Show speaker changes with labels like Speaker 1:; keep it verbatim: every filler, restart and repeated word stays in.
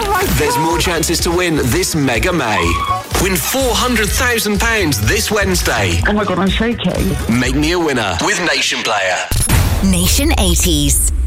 Speaker 1: Oh my God.
Speaker 2: There's more chances to win this Mega May. Win four hundred thousand pounds this Wednesday.
Speaker 1: Oh my God, I'm shaking.
Speaker 2: Make me a winner with Nation Player.
Speaker 3: Nation eighties.